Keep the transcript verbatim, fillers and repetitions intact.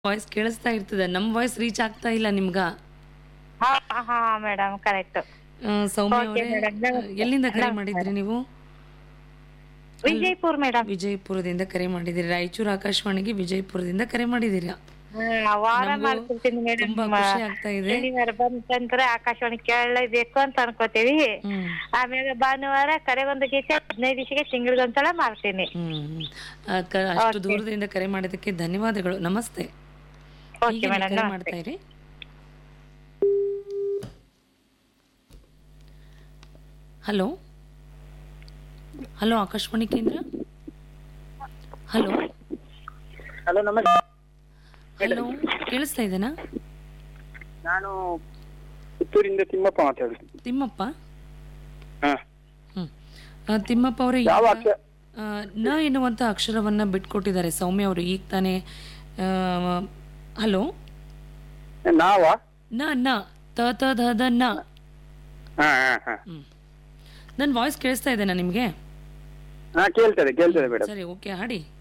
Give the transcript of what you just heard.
Voice ಕೇಳಿಸ್ತಾ ಇರ್ತದೆ, ನಮ್ಮ ವಾಯ್ಸ್ ರೀಚ್ ಆಗ್ತಾ ಇಲ್ಲ ನಿಮ್ಗ. ಹಾ ಹಾ ಮೇಡಮ್ ಕರೆಕ್ಟ್. ಆ, ಸೌಮ್ಯ Okay, ಅವರೇ, madam. ನಮಸ್ತೆ. ಎಲ್ಲಿಂದ ಕರೆ ನಮಸ್ತೆ, ಮಾಡಿದ್ರಿ madam. ನೀವು? ವಿಜಯಪುರ್ ಮೇಡಮ್. ವಿಜಯಪುರದಿಂದ ಕರೆ ಮಾಡಿದಿರಿ. ರಾಯಚೂರು ಆಕಾಶವಾಣಿಗೆ ವಿಜಯಪುರದಿಂದ ಕರೆ ಮಾಡಿದಿರಿ. ವಾರ ನಮಗೂ ಮಾಡ್ತಿರ್ತೀನಿ ಮೇಡಮ್. ತುಂಬಾ ಖುಷಿ ಆಗ್ತಾ ಇದೆ. ಶನಿವಾರ ಬಂತಂದ್ರೆ ಆಕಾಶವಾಣಿ ಕೇಳಲೇಬೇಕು ಅಂತ ಅನ್ಕೋತೀವಿ. ಹ್ಮ್ ಆಮೇಲೆ ಭಾನುವಾರ ಕರೆಗೊಂದು ಗೀತೆ ಹದಿನೈದು ದಿವಸಕ್ಕೆ ತಿಂಗಳಿಗೊಂದ್ಸಲ ಮಾಡ್ತೀನಿ. ಹ್ಮ್ ಆ, ಕ- ಅಷ್ಟು Okay. ದೂರದಿಂದ ಕರೆ ಮಾಡಿದ್ದಕ್ಕೆ ಧನ್ಯವಾದಗಳು. ನಮಸ್ತೆ. ಓಕೆ ಹೀಗೆ ಮೇಡಮ್, ಕರೆ ನಮಸ್ತೆ. ಮಾಡ್ತಾ ಇರಿ. ಹಲೋ ಹಲೋ ಆಕಾಶವಾಣಿ ಕೇಂದ್ರ. ಹಲೋ ಹಲೋ ನಮಸ್ತೆ. ಹಲೋ ಕೇಳಿಸ್ತಾ ಇದೆನಾ? ನಾನು ಪುತ್ತೂರಿಂದ ತಿಮ್ಮಪ್ಪ ಮಾತಾಡುದು. ತಿಮ್ಮಪ್ಪ. ಹಾ. ಹ್ಮ್ ಆ, ತಿಮ್ಮಪ್ಪ ಅವರೇ, ಯಾವ ಈಗ, ಅಕ್ಷರ? ಆ, ನ ಎನ್ನುವಂತ ಅಕ್ಷರವನ್ನ ಬಿಟ್ಕೊಟ್ಟಿದ್ದಾರೆ ಸೌಮ್ಯ ಅವರು ಈಗ ತಾನೇ. ಹಲೋ ನಾವ ನ ನ ತ ತ ದ ದ ನ. ಹಾ ಹಾ ಹಾ ಹ್ಮ್ ನನ್ನ ವಾಯ್ಸ್ ಕೇಳಿಸ್ತಾ ಇದೆನಾ ನಿಮ್ಗೆ? ಹಾ ಕೇಳ್ತದೆ ಕೇಳ್ತದೆ ಮೇಡಮ್. ಸರಿ, ಓಕೆ, ಹಾಡಿ.